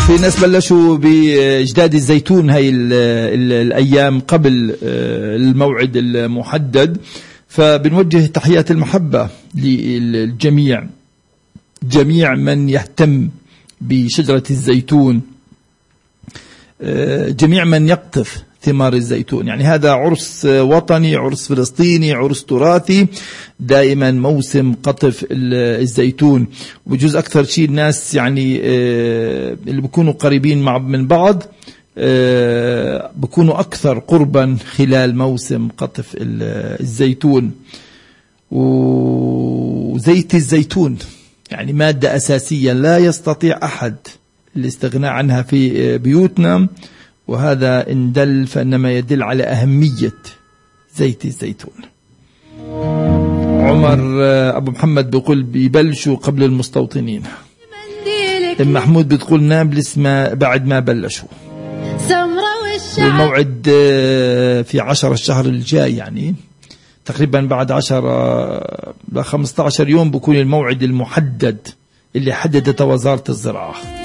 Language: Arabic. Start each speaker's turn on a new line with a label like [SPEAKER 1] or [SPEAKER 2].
[SPEAKER 1] في ناس بلشوا بإجداد الزيتون هاي الأيام قبل الموعد المحدد، فبنوجه تحيات المحبة للجميع، جميع من يهتم بشجرة الزيتون، جميع من يقطف ثمار الزيتون. يعني هذا عرس وطني، عرس فلسطيني، عرس تراثي، دائما موسم قطف الزيتون. وبجوز أكثر شيء الناس يعني اللي بيكونوا قريبين من بعض بيكونوا أكثر قربا خلال موسم قطف الزيتون. وزيت الزيتون يعني مادة أساسية لا يستطيع أحد الاستغناء عنها في بيوتنا، وهذا إن دل فإنما يدل على أهمية زيت الزيتون. عمر أبو محمد بيقول بيبلشوا قبل المستوطنين. محمود بتقول نابلس بعد ما بلشوا. الموعد في 10 الشهر الجاي، يعني تقريبا بعد 10 ل 15 يوم بكون الموعد المحدد اللي حددته وزارة الزراعة.